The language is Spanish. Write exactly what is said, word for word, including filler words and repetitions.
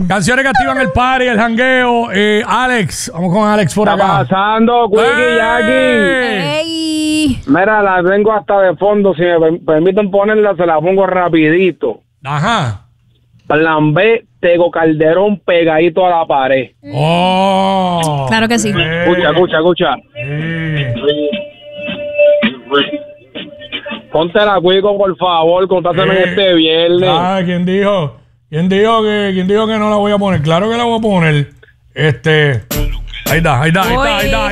Canciones que activan el party, el jangueo. Eh, Alex, vamos con Alex por ¿Qué acá. está pasando, Quickie, Jackie? ¡Ey! Mira, la tengo hasta de fondo. Si me per- permiten ponerla, se la pongo rapidito. Ajá. Plan B, Tego Calderón pegadito a la pared. Oh. Claro que sí. Eh, Escucha, escucha, escucha. eh. Ponte la Quico, por favor, contáteme Eh. en este viernes. Ah, ¿quién dijo? ¿Quién dijo que quién dijo que no la voy a poner? Claro que la voy a poner. Este, ahí está, ahí está, ahí está, ahí está.